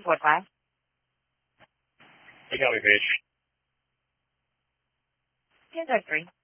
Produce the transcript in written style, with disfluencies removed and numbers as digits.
What, 5? You got me, bitch. Android 3.